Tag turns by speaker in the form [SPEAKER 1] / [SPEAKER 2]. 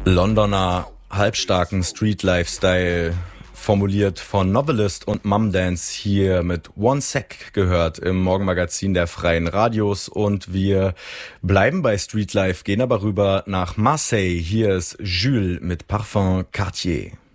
[SPEAKER 1] Londoner halbstarken Street-Lifestyle, formuliert von Novelist und Mumdance, hier mit One Sec gehört im Morgenmagazin der Freien Radios. Und wir bleiben bei Streetlife, gehen aber rüber nach Marseille. Hier ist Jules mit Parfum Cartier.